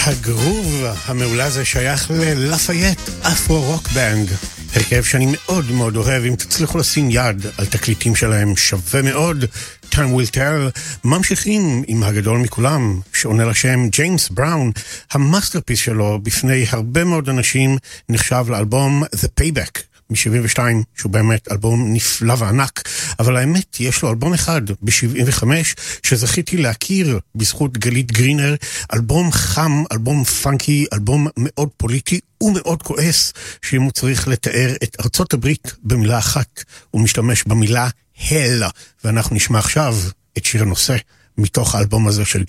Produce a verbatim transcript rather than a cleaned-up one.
הגרוב המעולה הזה שייך ללפייט אפרו רוק בנד, הרכב שאני מאוד מאוד אוהב. אם תצליחו לשים יד על תקליטים שלהם שווה מאוד. Time will tell. ממשיכים עם הגדול מכולם שעונה לשם ג'יימס בראון. המאסטרפיס שלו בפני הרבה מאוד אנשים נחשב לאלבום The Payback מ-שבעים ושתיים, שהוא באמת אלבום נפלא וענק, אבל האמת יש לו אלבום אחד ב-שבעים וחמש שזכיתי להכיר בזכות גלית גרינר, אלבום חם, אלבום פאנקי, אלבום מאוד פוליטי ומאוד כועס, שאם הוא צריך לתאר את ארצות הברית במילה אחת, הוא משתמש במילה hell, ואנחנו נשמע עכשיו את שיר הנושא מתוך האלבום הזה של